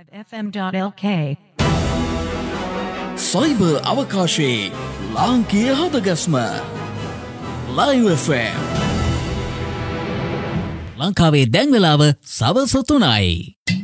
FM.lk cyber අවකාශයේ ලාංකීය හදගස්ම Live FM ලංකාවේ දැන් වෙලාව සවස 3යි.